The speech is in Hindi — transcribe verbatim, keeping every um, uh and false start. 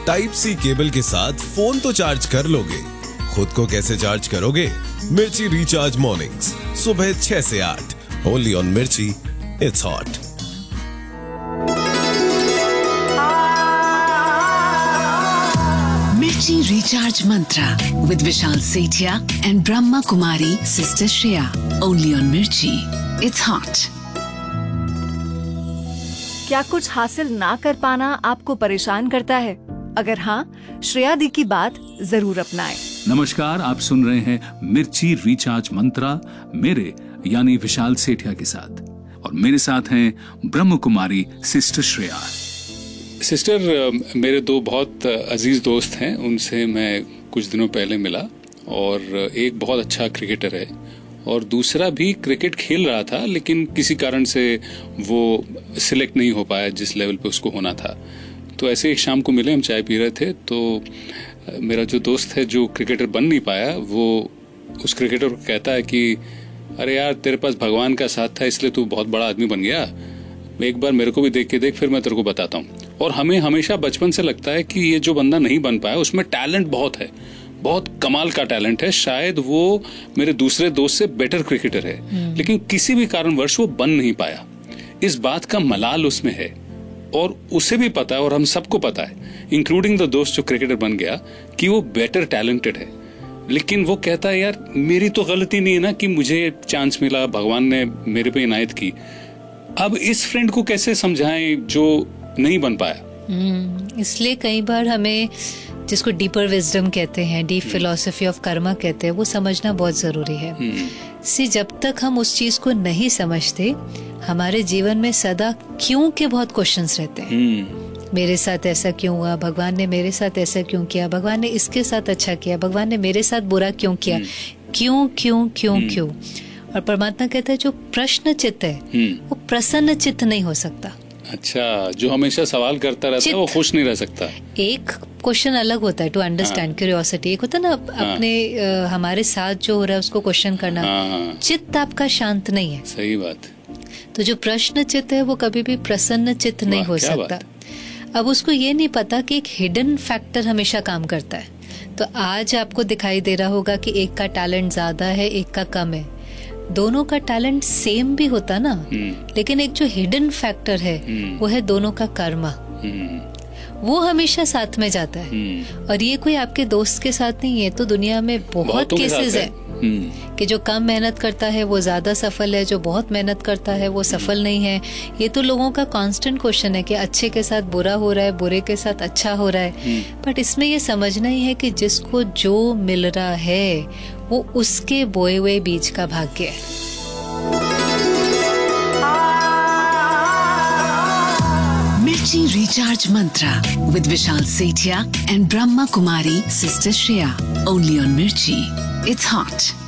टाइप सी केबल के साथ फोन तो चार्ज कर लोगे, खुद को कैसे चार्ज करोगे? मिर्ची रिचार्ज मॉर्निंग्स सुबह छह से आठ, ओनली ऑन मिर्ची, इट्स हॉट। मिर्ची recharge Mantra with Vishal Sethia and Brahma Kumari sister Shreya, only on मिर्ची, इट्स हॉट। क्या कुछ हासिल ना कर पाना आपको परेशान करता है? अगर हाँ, श्रेया दी की बात जरूर अपनाएं। नमस्कार, आप सुन रहे हैं मिर्ची रिचार्ज मंत्रा मेरे यानी विशाल सेठिया के साथ, और मेरे साथ हैं ब्रह्म कुमारी सिस्टर श्रेया। सिस्टर, मेरे दो बहुत अजीज दोस्त हैं, उनसे मैं कुछ दिनों पहले मिला, और एक बहुत अच्छा क्रिकेटर है और दूसरा भी क्रिकेट खेल रहा था, लेकिन किसी कारण से वो सिलेक्ट नहीं हो पाया जिस लेवल पे उसको होना था। तो ऐसे एक शाम को मिले, हम चाय पी रहे थे, तो मेरा जो दोस्त है जो क्रिकेटर बन नहीं पाया, वो उस क्रिकेटर को कहता है कि अरे यार, तेरे पास भगवान का साथ था इसलिए तू बहुत बड़ा आदमी बन गया, एक बार मेरे को भी देख के देख, फिर मैं तेरे को बताता हूँ। और हमें हमेशा बचपन से लगता है कि ये जो बंदा नहीं बन पाया उसमें टैलेंट बहुत है, बहुत कमाल का टैलेंट है, शायद वो मेरे दूसरे दोस्त से बेटर क्रिकेटर है, लेकिन किसी भी कारणवश वो बन नहीं पाया। इस बात का मलाल उसमें है और उसे भी पता है और हम सबको पता है, इंक्लूडिंग द दोस्त जो क्रिकेटर बन गया, कि वो बेटर टैलेंटेड है। लेकिन वो कहता है यार, मेरी तो गलती नहीं है ना कि मुझे चांस मिला, भगवान ने मेरे पे इनायत की। अब इस फ्रेंड को कैसे समझाएं जो नहीं बन पाया? इसलिए कई बार हमें, जिसको डीपर विजडम कहते हैं, डीप फिलॉसफी ऑफ कर्मा कहते हैं, वो समझना बहुत जरूरी है। सी जब तक हम उस चीज को नहीं समझते, हमारे जीवन में सदा क्यों के बहुत क्वेश्चंस रहते हैं। मेरे साथ ऐसा क्यों हुआ, भगवान ने मेरे साथ ऐसा क्यों किया, भगवान ने इसके साथ अच्छा किया, भगवान ने मेरे साथ बुरा क्यों किया, क्यों क्यों क्यों क्यों। और परमात्मा कहता है जो प्रश्न चित्त है वो प्रसन्न चित्त नहीं हो सकता। अच्छा, जो हमेशा सवाल करता रहता है वो खुश नहीं रह सकता। एक क्वेश्चन अलग होता है, टू अंडरस्टैंड, क्यूरियोसिटी एक होता है ना, हाँ, अपने आ, हमारे साथ जो हो रहा है उसको क्वेश्चन करना। हाँ, चित्त आपका शांत नहीं है। सही बात। तो जो प्रश्न चित्त है वो कभी भी प्रसन्न चित्त नहीं हो सकता। अब उसको ये नहीं पता कि एक हिडन फैक्टर हमेशा काम करता है। तो आज आपको दिखाई दे रहा होगा कि एक का टैलेंट ज्यादा है, एक का कम है, दोनों का टैलेंट सेम भी होता ना, लेकिन एक जो हिडन फैक्टर है वो है दोनों का कर्मा, वो हमेशा साथ में जाता है। और ये कोई आपके दोस्त के साथ नहीं है, तो दुनिया में बहुत केसेस है कि जो कम मेहनत करता है वो ज्यादा सफल है, जो बहुत मेहनत करता है वो सफल नहीं है। ये तो लोगों का कांस्टेंट क्वेश्चन है कि अच्छे के साथ बुरा हो रहा है, बुरे के साथ अच्छा हो रहा है। बट इसमें ये समझना ही है कि जिसको जो मिल रहा है वो उसके बोए हुए बीज का भाग्य है। मिर्ची recharge Mantra with Vishal Sethia and Brahma Kumari sister Shreya, only on मिर्ची, इट्स हॉट।